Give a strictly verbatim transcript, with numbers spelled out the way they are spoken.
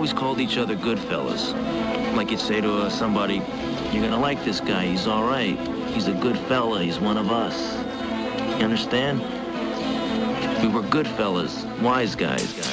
always called each other good fellas. Like you'd say to uh, somebody, you're gonna like this guy, he's all right. He's a good fella, he's one of us. You understand? We were good fellas, wise guys.